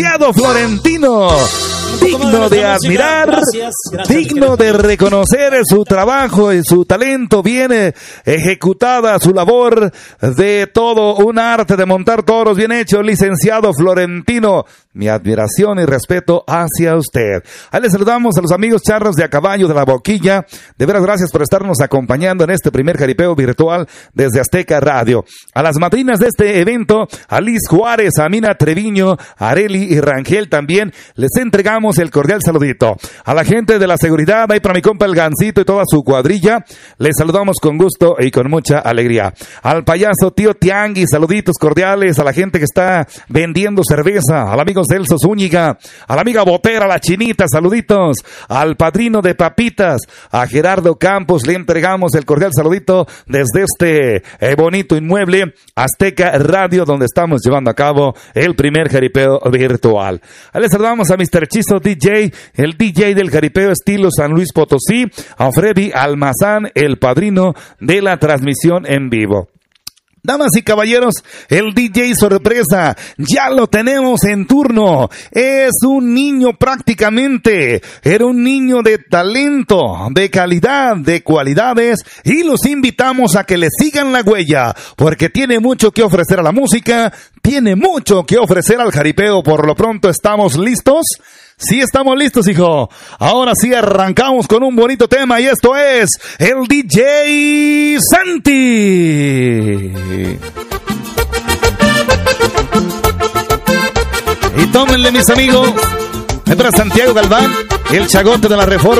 Florentino, digno de admirar, digno de reconocer su trabajo y su talento, bien ejecutada su labor de todo un arte de montar toros bien hecho, licenciado Florentino. Mi admiración y respeto hacia usted. Ahí les saludamos a los amigos charros de a caballo de la Boquilla. De veras, gracias por estarnos acompañando en este primer jaripeo virtual desde Azteca Radio. A las madrinas de este evento, a Liz Juárez, a Mina Treviño, a Areli y Rangel también, les entregamos el cordial saludito. A la gente de la seguridad, ahí para mi compa el Gancito y toda su cuadrilla, les saludamos con gusto y con mucha alegría. Al payaso Tío Tianguis, saluditos cordiales. A la gente que está vendiendo cerveza, al amigo Celso Zúñiga, a la amiga Botera, la Chinita, saluditos. Al padrino de papitas, a Gerardo Campos, le entregamos el cordial saludito desde este bonito inmueble Azteca Radio, donde estamos llevando a cabo el primer jaripeo virtual. Ahí les saludamos a Mr. Chizo DJ, el DJ del jaripeo estilo San Luis Potosí, a Freddy Almazán, el padrino de la transmisión en vivo. Damas y caballeros, el DJ sorpresa, ya lo tenemos en turno. Es un niño prácticamente, era un niño de talento, de calidad, de cualidades, y los invitamos a que le sigan la huella, porque tiene mucho que ofrecer a la música, tiene mucho que ofrecer al jaripeo. Por lo pronto, ¿estamos listos? Sí, estamos listos, hijo. Ahora sí arrancamos con un bonito tema, y esto es el DJ Santi. Y tómenle, mis amigos, entra Santiago Galván, el chagote de la Reforma.